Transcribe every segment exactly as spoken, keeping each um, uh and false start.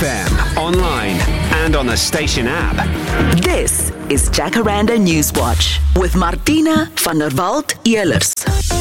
F M, online and on the station app. This is Jacaranda Newswatch with Martina van der Walt-Elers.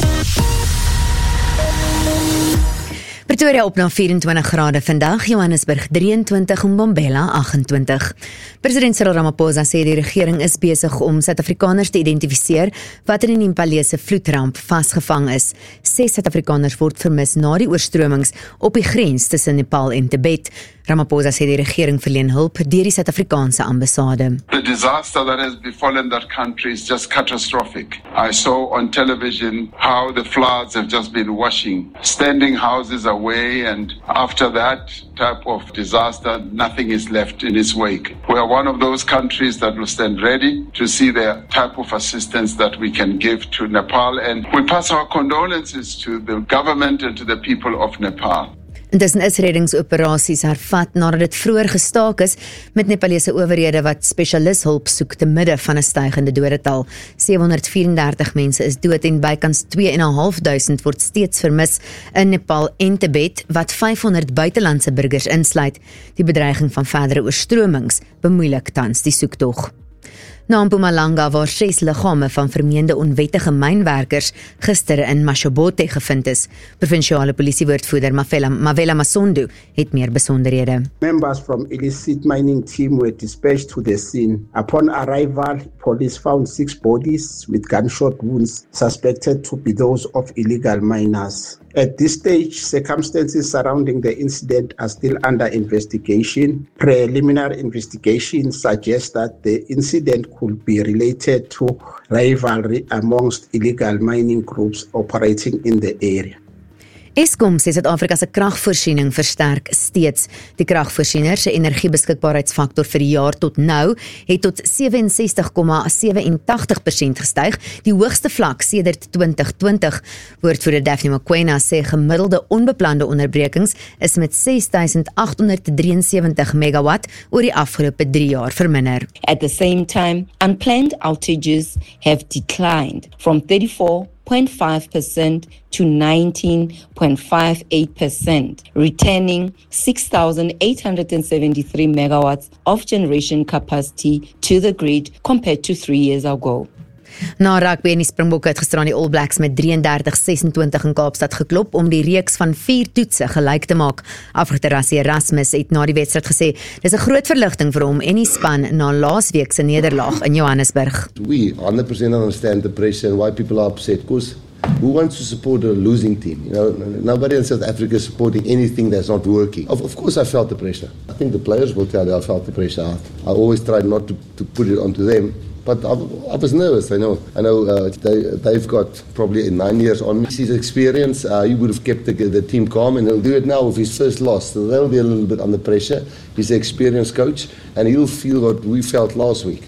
Pretoria op na vyerentwintig grade vandag, Johannesburg drieëntwintig en Mbombela agt-en-twintig. President Cyril Ramaphosa sê die regering is besig om Suid-Afrikaners te identifiseer wat in die Nepalese vloedramp vasgevang is. Ses Suid-Afrikaners word vermis na die oorstromings op die grens tussen Nepal en Tibet. Ramaphosa sê die regering verleen hulp deur die Suid-Afrikaanse ambassade. The disaster that has befallen that country is just catastrophic. I saw on television how the floods have just been washing standing houses away, and after that type of disaster, nothing is left in its wake. We are one of those countries that will stand ready to see the type of assistance that we can give to Nepal, and we pass our condolences to the government and to the people of Nepal. Intussen is reddingsoperasies hervat nadat dit vroeër gestaak is met Nepalese owerhede wat spesialishulp soek te midde van 'n stygende dodetal. sewehonderdvierendertig mense is dood en bykans twee en 'n half duisend word steeds vermis in Nepal en Tibet, wat vyfhonderd buitelandse burgers insluit. Die bedreiging van verdere oorstromings bemoeilik tans die soektog. Na Mpumalanga waar ses liggame van vermeende onwettige mynwerkers gister in Mashobote gevind is. Provinsiale polisiewoordvoerder Mavela, Mavela Masondo het meer besonderhede. Members from illicit mining team were dispatched to the scene. Upon arrival, police found six bodies with gunshot wounds suspected to be those of illegal miners. At this stage, circumstances surrounding the incident are still under investigation. Preliminary investigations suggest that the incident could be related to rivalry amongst illegal mining groups operating in the area. Eskom sê Suid-Afrika se kragvoorsiening versterk steeds. Die kragvoorsiener se energiebeskikbaarheidsfaktor vir die jaar tot nou het tot sewe-en-sestig komma agt sesse persent gestyg, die hoogste vlak sedert twintig twintig. Woordvoerder Daphne Mokoena sê gemiddelde onbeplande onderbrekings is met ses duisend agt honderd drieënsewentig megawatt oor die afgelope drie jaar verminder. At the same time, unplanned outages have declined from thirty-four point five percent to nineteen point five eight percent, returning six thousand eight hundred seventy-three megawatts of generation capacity to the grid compared to three years ago. Na rugby en die Springbokke het gisteraan die All Blacks met drieëndertig sesentwintig in Kaapstad geklop om die reeks van vier toetse gelyk te maak. Afrigter Rassie Erasmus het na die wedstryd gesê, dis 'n groot verligting vir hom en die span na laasweek se nederlaag in Johannesburg. We one hundred percent understand the pressure and why people are upset, because who wants to support a losing team? You know, nobody in South Africa is supporting anything that's not working. Of, of course I felt the pressure. I think the players will tell you I felt the pressure. I, I always tried not to, to put it onto them. But I, I was nervous, I know. I know uh, they, they've got probably nine years on me. His experience, uh, he would have kept the, the team calm, and he'll do it now with his first loss. So they'll be a little bit under pressure. He's an experienced coach, and he'll feel what we felt last week.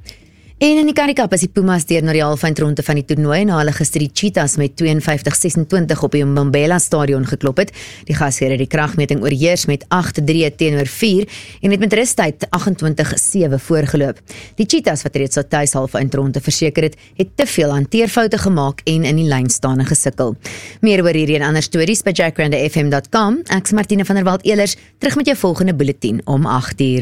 En in die Currie Cup is die Pumas deur na die halfeindronde van die toernooi na hulle gister die Cheetahs met tweeënvyftig sesentwintig op die Mbombela stadion geklop het. Die gasheer het die kragmeting oorheers met agt drie teenoor vier en het met rustyd agt-en-twintig sewe voorgeloop. Die Cheetahs wat reeds op tuis halfeindronde verseker het, het te veel hanteerfoute gemaak en in die lynstaande gesukkel. Meer oor hierdie en ander stories by jacaranda f m dot com. Ek's Martina van der Walt-Elers, terug met jou volgende bulletin om agt uur.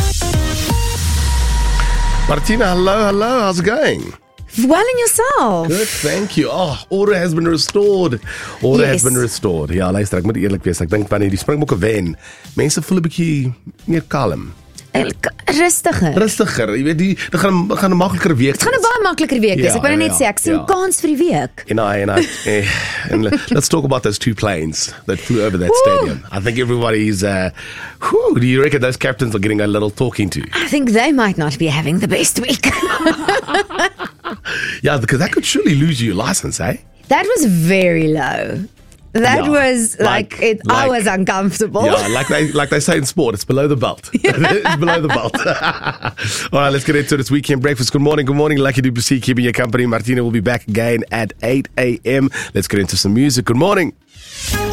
Martina, hello, hello, how's it going? Well, and yourself? Good, thank you. Oh, order has been restored. Order Yes. has been restored. Ja, luister, ek moet eerlik wees, ek dink wanneer die Springbokke wen, mense voel 'n bietjie meer kalm. Rustiger. Rustiger, jy weet, die, dit gaan, dit gaan 'n makliker week. Het gaan 'n baie makliker week wees. Ja, Ek wou net ja, sê, ek sien ja. kans vir die week. En I, and I, eh, and let's talk about those two planes that flew over that Woo. stadium. I think everybody's, uh, whew, do you reckon those captains are getting a little talking to? I think they might not be having the best week. Yeah, because that could surely lose you your license, eh? That was very low. That Yeah, was like, like- it, I like- was uncomfortable. Yeah, like they like they say in sport, it's below the belt. It's below the belt. All right, let's get into this weekend breakfast. Good morning, good morning. Lucky to see keeping your company. Martina will be back again at eight a.m. Let's get into some music. Good morning.